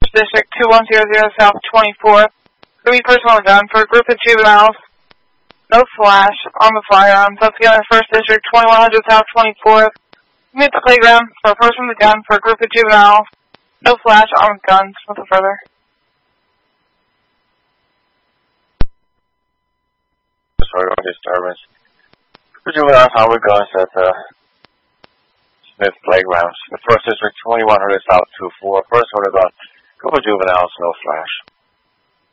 First District 2100 South 24th. Three personal gun for a group of juveniles. No flash on the firearms. Once again, First District 2100 South 24th. Meet the playground for a person with a gun for a group of juveniles. No flash on guns. Nothing further. Sorry, no disturbance. The juveniles are with guns at Smith Playgrounds. The First District 2100 South 24. Person with a gun. Group of juveniles, no flash.